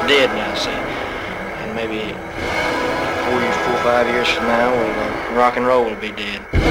dead now, see. And maybe 4, 5 years from now, rock and roll will be dead.